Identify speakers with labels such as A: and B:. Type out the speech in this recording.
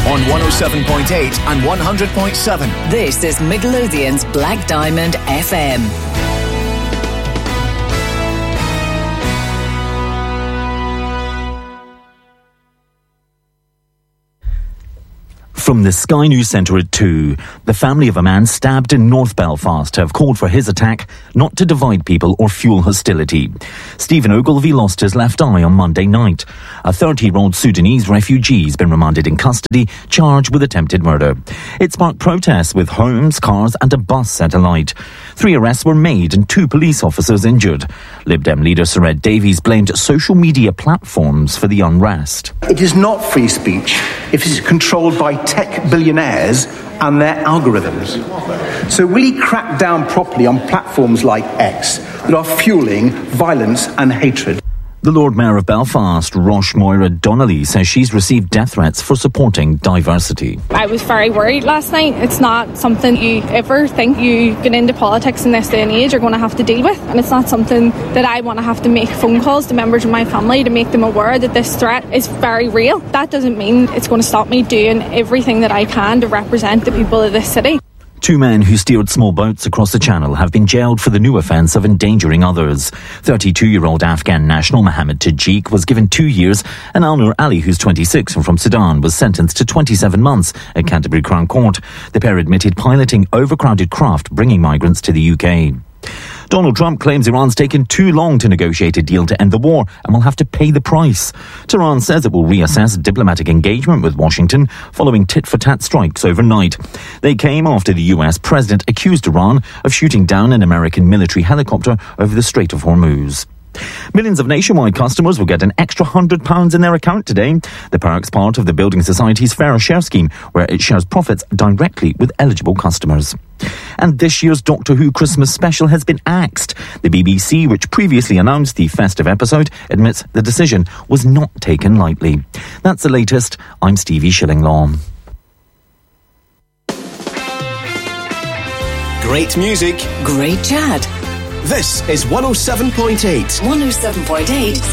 A: on 107.8 and 100.7.
B: This is Midlothian's Black Diamond FM.
C: From the Sky News Centre at 2, the family of a man stabbed in North Belfast have called for his attack not to divide people or fuel hostility. Stephen Ogilvie lost his left eye on Monday night. A 30-year-old Sudanese refugee has been remanded in custody, charged with attempted murder. It sparked protests with homes, cars and a bus set alight. 3 arrests were made and 2 police officers injured. Lib Dem leader Sared Davies blamed social media platforms for the unrest.
D: It is not free speech if it is controlled by tech billionaires and their algorithms. So really crack down properly on platforms like X that are fueling violence and hatred.
C: The Lord Mayor of Belfast, Rosh Moira Donnelly, says she's received death threats for supporting diversity.
E: I was very worried last night. It's not something you ever think you get into politics in this day and age you're going to have to deal with. And it's not something that I want to have to make phone calls to members of my family to make them aware that this threat is very real. That doesn't mean it's going to stop me doing everything that I can to represent the people of this city.
C: 2 men who steered small boats across the Channel have been jailed for the new offence of endangering others. 32-year-old Afghan national Mohammed Tajik was given 2 years, and Alnur Ali, who's 26 and from Sudan, was sentenced to 27 months at Canterbury Crown Court. The pair admitted piloting overcrowded craft bringing migrants to the UK. Donald Trump claims Iran's taken too long to negotiate a deal to end the war and will have to pay the price. Tehran says it will reassess diplomatic engagement with Washington following tit-for-tat strikes overnight. They came after the US president accused Iran of shooting down an American military helicopter over the Strait of Hormuz. Millions of Nationwide customers will get an extra £100 in their account today. The perk's part of the Building Society's Fairer Share scheme, where it shares profits directly with eligible customers. And this year's Doctor Who Christmas special has been axed. The BBC, which previously announced the festive episode, admits the decision was not taken lightly. That's the latest. I'm Stevie Shillinglaw.
A: Great music.
B: Great chat.
A: This is 107.8.
B: 107.8